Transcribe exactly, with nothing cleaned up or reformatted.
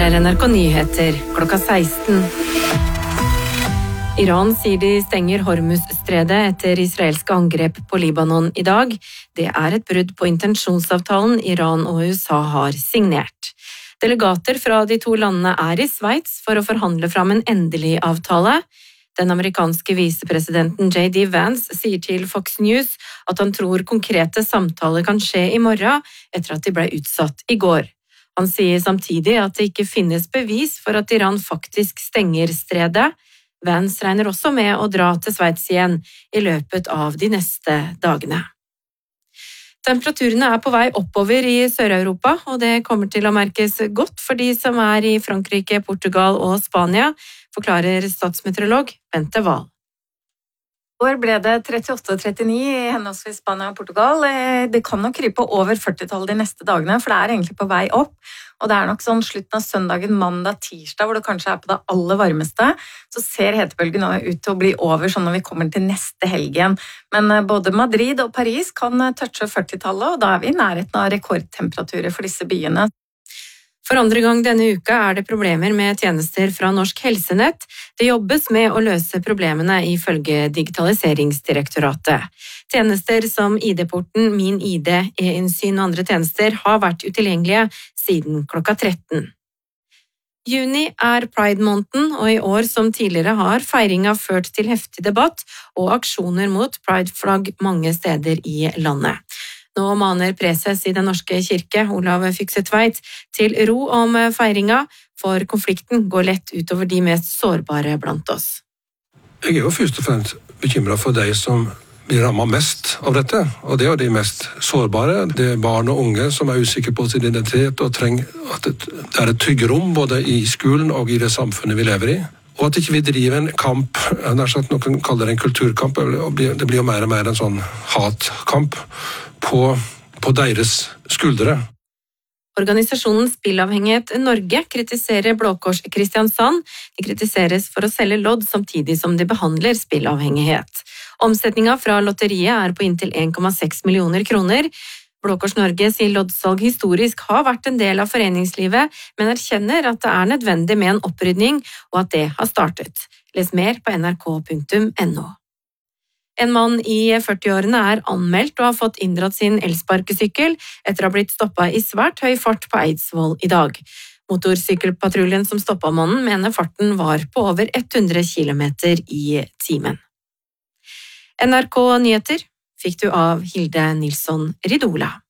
er N R K Nyheter klokka seksten. Iran sier de stenger Hormuz-stredet etter israelske angrep på Libanon i dag. Det er et brudd på intensjonsavtalen Iran og U S A har signert. Delegater fra de to landene er i Sveits for å forhandle fram en endelig avtale. Den amerikanske visepresidenten J D Vance sier til Fox News at han tror konkrete samtaler kan skje i morgen etter at de ble utsatt i går. Han sier samtidig at det ikke finnes bevis for at Iran faktisk stenger stredet. Vance regner også med å dra til Sveits igjen i løpet av de neste dagene. Temperaturene er på vei oppover i Sør-Europa, og det kommer til å merkes godt for de som er i Frankrike, Portugal og Spania, forklarer statsmeteorolog Bente Wahl. I år ble det trettiåtte og trettini i henholdsvis Spania og Portugal. Det kan nok krype over førtitallet de neste dagene, for det er egentlig på vei opp. Og det er nok sånn slutten av søndagen, mandag, tirsdag, hvor det kanskje er på det aller varmeste, så ser hetebølgen nå ut til å bli over sånn når vi kommer til neste helg igjen. Men både Madrid og Paris kan touche førtitallet, og da er vi i nærheten av rekordtemperaturer for disse byene. For andre gang denne uka er det problemer med tjenester fra Norsk Helsenett. Det jobbes med å løse problemene ifølge Digitaliseringsdirektoratet. Tjenester som I D-porten, Min I D, e-innsyn og andre tjenester har vært utilgjengelige siden klokka tretten. Juni er Pride-måneden, og i år som tidligere har feiringa ført til heftig debatt og aksjoner mot Pride-flagg mange steder i landet. Nå maner preses i Den norske kirke, Olav Fykse-Tveit, til ro om feiringa, for konflikten går lett utover de mest sårbare blant oss. Jeg er jo først og fremst bekymret for de som blir rammet mest av dette, og det er jo de mest sårbare. Det er barn og unge som er usikre på sin identitet og trenger at det er et trygg rom både i skolen og i det samfunnet vi lever i. Og at ikke vi driver en kamp, noen kaller det en kulturkamp, det blir jo mer og mer en sånn hatkamp på, på deres skuldre. Organisasjonen Spillavhengighet Norge kritiserer Blå Kors Kristiansand. De kritiseres for å selge lodd samtidig som de behandler spillavhengighet. Omsetninga fra lotteriet er på inntil en komma seks millioner kroner. Blå Kors Norge sier loddsalg historisk har vært en del av foreningslivet, men erkjenner at det er nødvendig med en opprydning, og at det har startet. Les mer på n r k punktum n o. En mann i førtiårene er anmeldt og har fått inndratt sin elsparkesykkel etter å ha blitt stoppet i svært høy fart på Eidsvoll i dag. Motorsykkelpatruljen som stoppet mannen mener farten var på over hundre kilometer i timen. N R K Nyheter fikk du av Hilde Nilsson Ridola.